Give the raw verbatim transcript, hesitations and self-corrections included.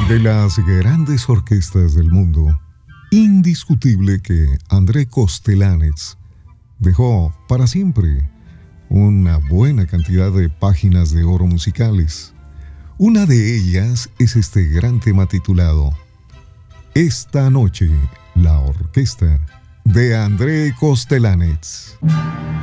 De las grandes orquestas del mundo, indiscutible que André Kostelanetz dejó para siempre una buena cantidad de páginas de oro musicales. Una de ellas es este gran tema titulado Esta noche, la orquesta de André Kostelanetz.